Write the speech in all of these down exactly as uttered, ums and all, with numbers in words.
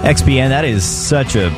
X P N, that is such a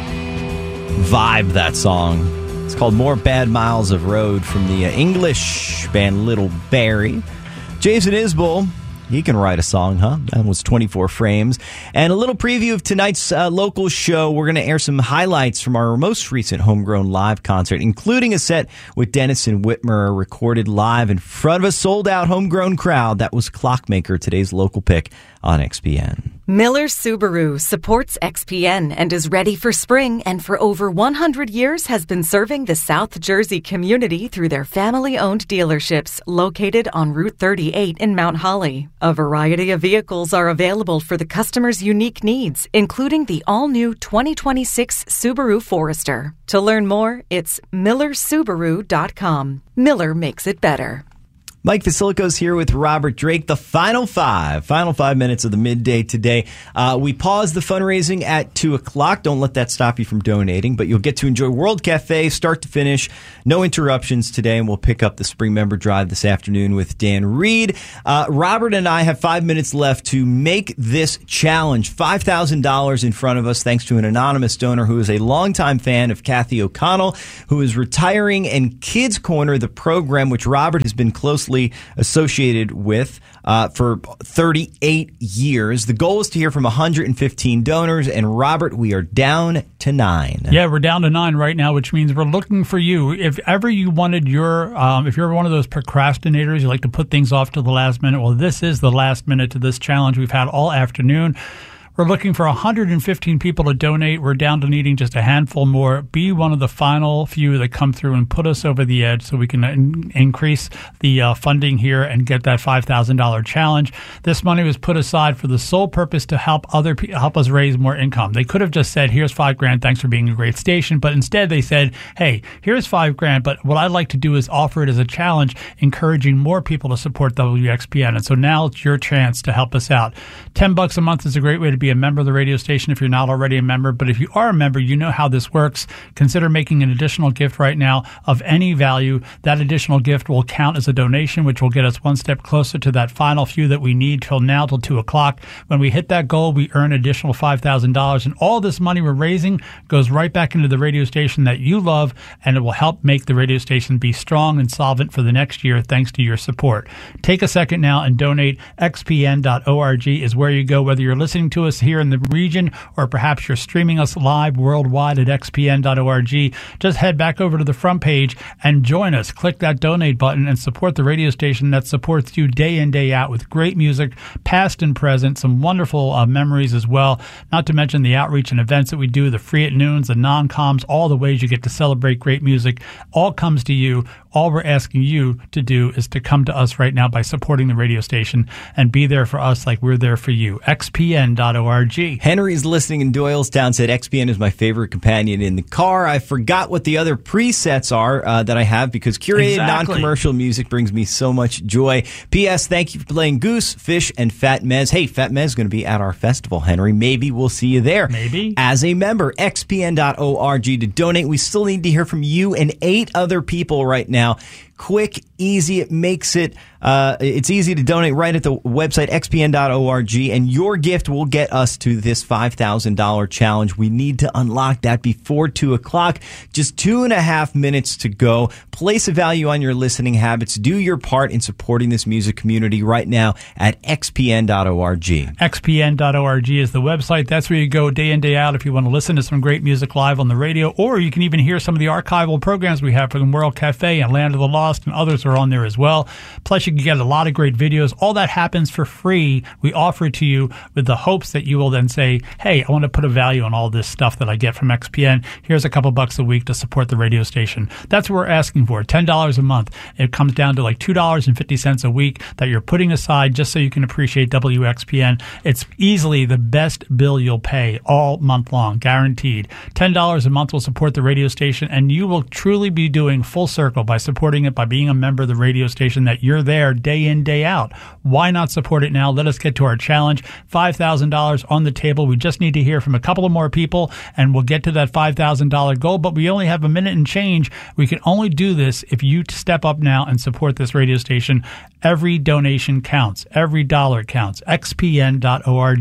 vibe, that song. It's called More Bad Miles of Road from the uh, English band Little Barrie. Jason Isbell, he can write a song, huh? That was twenty-four frames. And a little preview of tonight's uh, local show. We're going to air some highlights from our most recent Homegrown live concert, including a set with Dennis and Whitmer recorded live in front of a sold-out Homegrown crowd. That was Clockmaker, today's local pick on X P N. Miller Subaru supports X P N and is ready for spring, and for over one hundred years has been serving the South Jersey community through their family-owned dealerships located on Route thirty-eight in Mount Holly. A variety of vehicles are available for the customer's unique needs, including the all-new twenty twenty-six Subaru Forester. To learn more, it's miller subaru dot com. Miller makes it better. Mike Vasilico's here with Robert Drake. The final five, final five minutes of the midday today. Uh, we paused the fundraising at two o'clock. Don't let that stop you from donating, but you'll get to enjoy World Cafe start to finish. No interruptions today, and we'll pick up the Spring Member Drive this afternoon with Dan Reed. Uh, Robert and I have five minutes left to make this challenge. five thousand dollars in front of us, thanks to an anonymous donor who is a longtime fan of Kathy O'Connell, who is retiring, and Kids Corner, the program which Robert has been closely associated with uh, for thirty-eight years. The goal is to hear from one hundred fifteen donors, and Robert, we are down to nine. Yeah, we're down to nine right now, which means we're looking for you. If ever you wanted your, um, if you're one of those procrastinators, you like to put things off to the last minute, well, this is the last minute to this challenge we've had all afternoon. We're looking for one hundred fifteen people to donate. We're down to needing just a handful more. Be one of the final few that come through and put us over the edge so we can in- increase the uh, funding here and get that five thousand dollars challenge. This money was put aside for the sole purpose to help other pe- help us raise more income. They could have just said, here's five grand, thanks for being a great station. But instead they said, hey, here's five grand, but what I'd like to do is offer it as a challenge, encouraging more people to support W X P N. And so now it's your chance to help us out. Ten bucks a month is a great way to be a member of the radio station if you're not already a member. But if you are a member, you know how this works. Consider making an additional gift right now of any value. That additional gift will count as a donation, which will get us one step closer to that final few that we need till now, till two o'clock. When we hit that goal, we earn additional five thousand dollars. And all this money we're raising goes right back into the radio station that you love, and it will help make the radio station be strong and solvent for the next year thanks to your support. Take a second now and donate. x p n dot org is where you go, whether you're listening to us here in the region or perhaps you're streaming us live worldwide at x p n dot org. Just head back over to the front page and join us. Click that donate button and support the radio station that supports you day in, day out with great music, past and present, some wonderful uh, memories as well, not to mention the outreach and events that we do, the free at noons, the non-coms, all the ways you get to celebrate great music, all comes to you. All we're asking you to do is to come to us right now by supporting the radio station and be there for us like we're there for you. x p n dot org. Henry's listening in Doylestown, said X P N is my favorite companion in the car. I forgot what the other presets are uh, that I have because curated exactly. non-commercial music brings me so much joy. P S. Thank you for playing Goose, Fish, and Fat Mez. Hey, Fat Mez is going to be at our festival, Henry. Maybe we'll see you there. Maybe. As a member, x p n dot org to donate. We still need to hear from you and eight other people right now. Now, quick, easy. It makes it, uh, it's easy to donate right at the website, x p n dot org, and your gift will get us to this five thousand dollars challenge. We need to unlock that before two o'clock. Just two and a half minutes to go. Place a value on your listening habits. Do your part in supporting this music community right now at x p n dot org. x p n dot org is the website. That's where you go day in, day out if you want to listen to some great music live on the radio, or you can even hear some of the archival programs we have for the World Cafe and Land of the Lost, and others are on there as well. Plus, you can get a lot of great videos. All that happens for free. We offer it to you with the hopes that you will then say, hey, I want to put a value on all this stuff that I get from X P N. Here's a couple bucks a week to support the radio station. That's what we're asking for, ten dollars a month. It comes down to like two dollars and fifty cents a week that you're putting aside just so you can appreciate W X P N. It's easily the best bill you'll pay all month long, guaranteed. ten dollars a month will support the radio station, and you will truly be doing full circle by supporting it, by being a member of the radio station, that you're there day in, day out. Why not support it now? Let us get to our challenge. five thousand dollars on the table. We just need to hear from a couple of more people, and we'll get to that five thousand dollars goal, but we only have a minute and change. We can only do this if you step up now and support this radio station. Every donation counts. Every dollar counts. x p n dot org.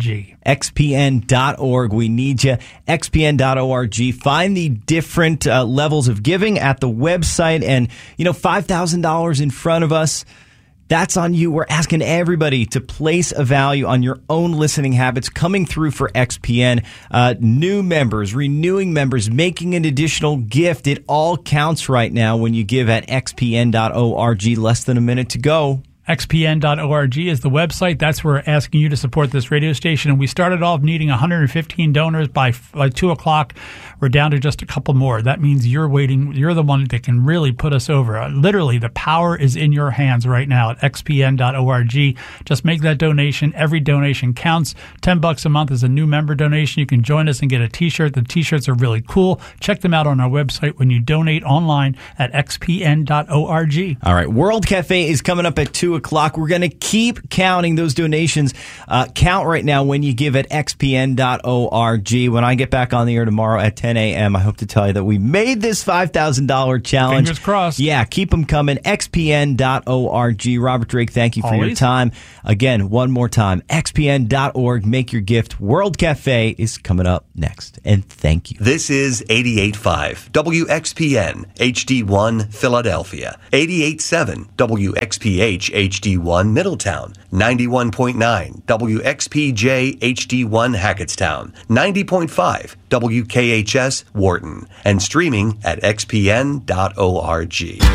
X P N dot org. We need you. X P N dot org. Find the different uh, levels of giving at the website. And, you know, five thousand dollars in front of us. That's on you. We're asking everybody to place a value on your own listening habits coming through for X P N. Uh, new members, renewing members, making an additional gift. It all counts right now when you give at X P N dot org. Less than a minute to go. X P N dot org is the website. That's where we're asking you to support this radio station. And we started off needing one hundred fifteen donors by, by two o'clock. We're down to just a couple more. That means you're waiting. You're the one that can really put us over. Uh, literally, the power is in your hands right now at X P N dot org. Just make that donation. Every donation counts. Ten bucks a month is a new member donation. You can join us and get a T-shirt. The T-shirts are really cool. Check them out on our website when you donate online at X P N dot org. All right. World Cafe is coming up at two o'clock. We're going to keep counting those donations. Uh, count right now when you give at X P N dot org. When I get back on the air tomorrow at ten a.m., I hope to tell you that we made this five thousand dollars challenge. Fingers crossed. Yeah, keep them coming. X P N dot org. Robert Drake, thank you for Always. your time. Again, one more time, X P N dot org. Make your gift. World Cafe is coming up next. And thank you. This is eighty-eight point five W X P N H D one Philadelphia, eighty-eight point seven W X P H H D one Middletown, ninety-one point nine W X P J H D one Hackettstown, ninety point five W K H S Wharton, and streaming at X P N dot org.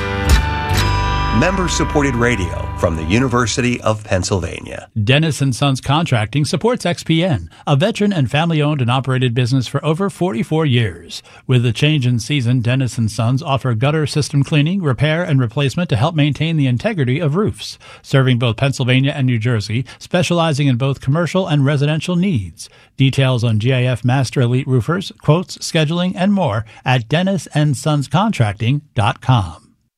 Member-supported radio from the University of Pennsylvania. Dennis and Sons Contracting supports X P N, a veteran and family-owned and operated business for over forty-four years. With the change in season, Dennis and Sons offer gutter system cleaning, repair, and replacement to help maintain the integrity of roofs. Serving both Pennsylvania and New Jersey, specializing in both commercial and residential needs. Details on G I F Master Elite Roofers, quotes, scheduling, and more at dennis and sons contracting dot com.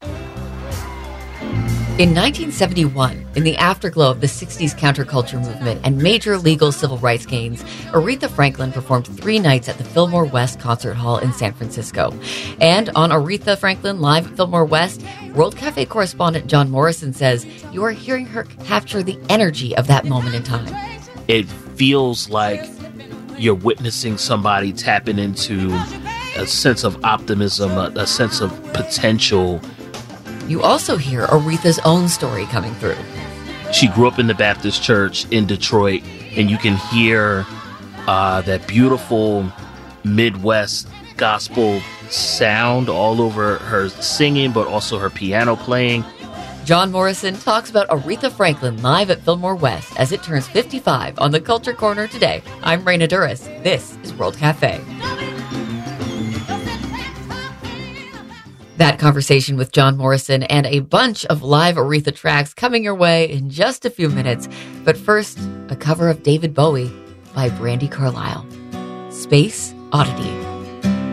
In nineteen seventy-one, in the afterglow of the sixties counterculture movement and major legal civil rights gains, Aretha Franklin performed three nights at the Fillmore West Concert Hall in San Francisco. And on Aretha Franklin Live at Fillmore West, World Cafe correspondent John Morrison says you are hearing her capture the energy of that moment in time. It feels like you're witnessing somebody tapping into a sense of optimism, a, a sense of potential. You also hear Aretha's own story coming through. She grew up in the Baptist church in Detroit, and you can hear uh, that beautiful Midwest gospel sound all over her singing, but also her piano playing. John Morrison talks about Aretha Franklin live at Fillmore West as it turns fifty-five on the Culture Corner today. I'm Raina Duras. This is World Cafe. That conversation with John Morrison and a bunch of live Aretha tracks coming your way in just a few minutes. But first, a cover of David Bowie by Brandi Carlile. Space Oddity.